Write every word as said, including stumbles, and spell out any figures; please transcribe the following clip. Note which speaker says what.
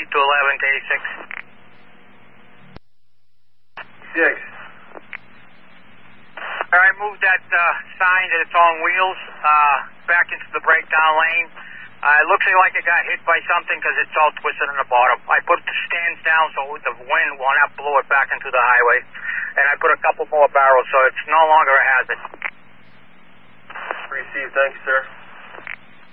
Speaker 1: two eleven to eighty-six.
Speaker 2: Six.
Speaker 1: All right, move that uh, sign that it's on wheels uh, back into the breakdown lane. Uh, it looks like it got hit by something because it's all twisted on the bottom. I put the stands down so the wind will not blow it back into the highway. And I put a couple more barrels so it's no longer a hazard.
Speaker 2: Received, thanks, sir.